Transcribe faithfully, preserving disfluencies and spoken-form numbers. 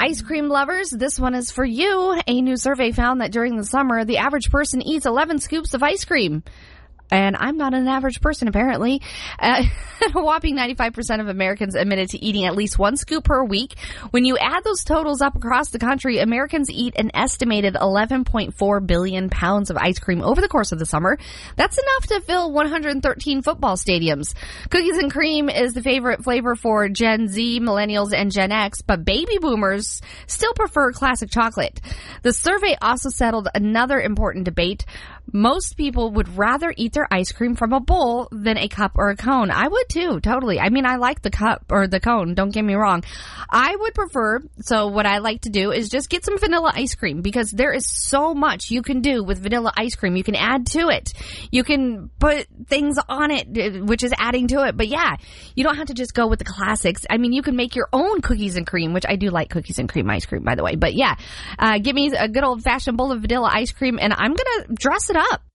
ice cream lovers, this one is for you. A new survey found that during the summer, the average person eats eleven scoops of ice cream. And I'm not an average person, apparently. Uh, a whopping ninety-five percent of Americans admitted to eating at least one scoop per week. When you add those totals up across the country, Americans eat an estimated eleven point four billion pounds of ice cream over the course of the summer. That's enough to fill one hundred thirteen football stadiums. Cookies and cream is the favorite flavor for Gen Z, millennials, and Gen X, but baby boomers still prefer classic chocolate. The survey also settled another important debate. Most people would rather eat their ice cream from a bowl than a cup or a cone. I would too, totally. I mean, I like the cup or the cone, don't get me wrong. I would prefer, so what I like to do is just get some vanilla ice cream because there is so much you can do with vanilla ice cream. You can add to it. You can put things on it, which is adding to it. But yeah, you don't have to just go with the classics. I mean, you can make your own cookies and cream, which I do like cookies and cream ice cream, by the way. But yeah, uh, give me a good old fashioned bowl of vanilla ice cream and I'm going to dress it up.